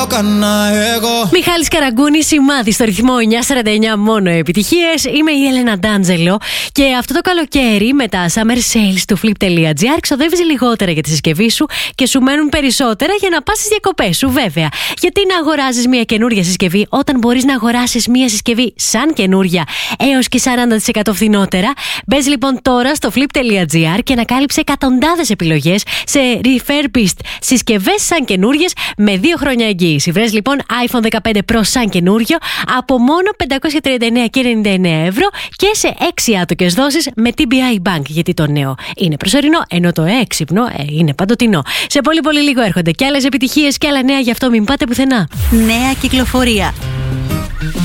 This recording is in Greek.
Μιχάλης Καραγκούνης, σημάδι στο ρυθμό 949, μόνο επιτυχίες. Είμαι η Έλενα Ντάντζελο και αυτό το καλοκαίρι με τα summer sales του flip.gr ξοδεύεις λιγότερα για τη συσκευή σου και σου μένουν περισσότερα για να πας στις διακοπές σου, βέβαια. Γιατί να αγοράζεις μια καινούρια συσκευή όταν μπορείς να αγοράσεις μια συσκευή σαν καινούρια έως και 40% φθηνότερα? Μπες λοιπόν τώρα στο flip.gr και ανακάλυψε εκατοντάδες επιλογές σε refurbished συσκευές σαν καινούριες με 2 χρόνια εγγύηση. Βρες λοιπόν iPhone 15 Pro σαν καινούριο από μόνο 539,99 ευρώ και σε 6 άτοκες δόσεις με TBI Bank. Γιατί το νέο είναι προσωρινό, ενώ το έξυπνο είναι παντοτινό. Σε πολύ πολύ λίγο έρχονται και άλλες επιτυχίες και άλλα νέα, γι' αυτό μην πάτε πουθενά. Νέα κυκλοφορία.